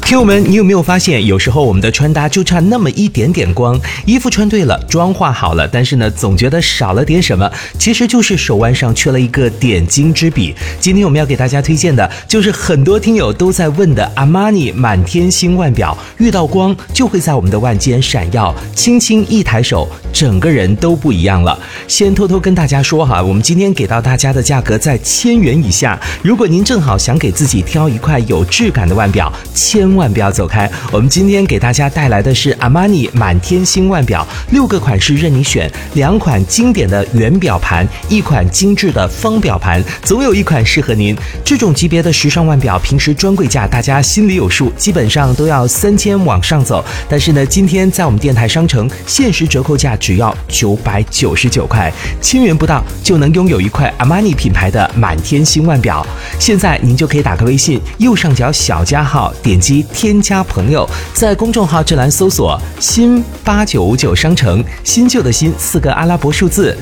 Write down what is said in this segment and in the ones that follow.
听友们，你有没有发现，有时候我们的穿搭就差那么一点点光，衣服穿对了，妆化好了，但是呢，总觉得少了点什么，其实就是手腕上缺了一个点睛之笔。今天我们要给大家推荐的就是很多听友都在问的阿玛尼满天星腕表，遇到光就会在我们的腕间闪耀，轻轻一抬手，整个人都不一样了。先偷偷跟大家说哈，我们今天给到大家的价格在1000元以下，如果您正好想给自己挑一块有质感的腕表，千万不要走开。我们今天给大家带来的是阿玛尼满天星腕表，6个款式任你选，2款经典的圆表盘，1款精致的方表盘，总有一款适合您。这种级别的时尚腕表，平时专柜价大家心里有数，基本上都要3000往上走，但是呢，今天在我们电台商城限时折扣价只要999块，1000元不到就能拥有一块阿玛尼品牌的满天星腕表。现在您就可以打开微信右上角小加号，点击添加朋友，在公众号这栏搜索新8959商城，新旧的新4个阿拉伯数字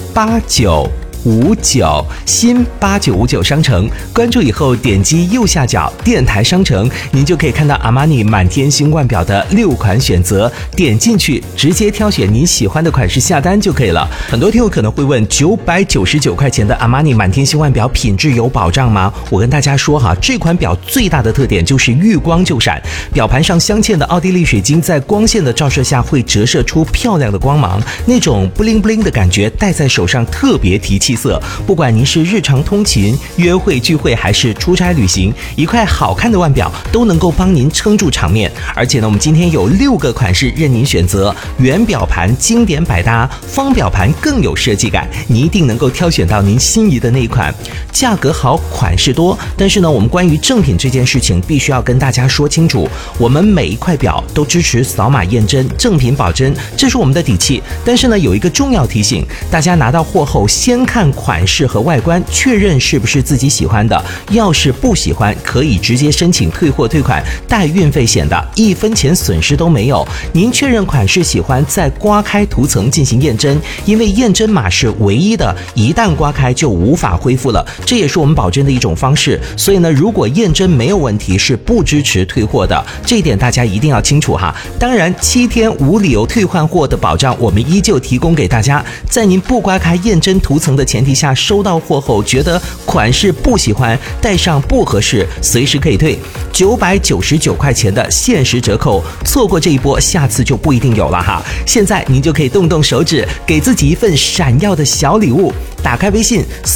8959，新8959商城，关注以后点击右下角电台商城，您就可以看到阿玛尼满天星腕表的6款选择，点进去直接挑选您喜欢的款式下单就可以了。很多听友可能会问，999块钱的阿玛尼满天星腕表品质有保障吗？我跟大家说哈，这款表最大的特点就是遇光就闪，表盘上镶嵌的奥地利水晶在光线的照射下会折射出漂亮的光芒，那种 bling bling 的感觉戴在手上特别提气色。不管您是日常通勤、约会聚会还是出差旅行，一块好看的腕表都能够帮您撑住场面。而且呢，我们今天有6个款式任您选择，圆表盘经典百搭，方表盘更有设计感，你一定能够挑选到您心仪的那一款。价格好，款式多，但是呢，我们关于正品这件事情必须要跟大家说清楚，我们每一块表都支持扫码验真，正品保真，这是我们的底气。但是呢，有一个重要提醒，大家拿到货后先看款式和外观，确认是不是自己喜欢的，要是不喜欢可以直接申请退货退款，带运费险的，1分钱损失都没有。您确认款式喜欢，再刮开涂层进行验真，因为验真码是唯一的，一旦刮开就无法恢复了，这也是我们保真的一种方式。所以呢，如果验真没有问题，是不支持退货的，这一点大家一定要清楚哈。当然7天无理由退换货的保障我们依旧提供给大家，在您不刮开验真涂层的前提下，收到货后觉得款式不喜欢，戴上不合适，随时可以退。999块钱的限时折扣，错过这一波，下次就不一定有了哈。现在您就可以动动手指，给自己一份闪耀的小礼物，打开微信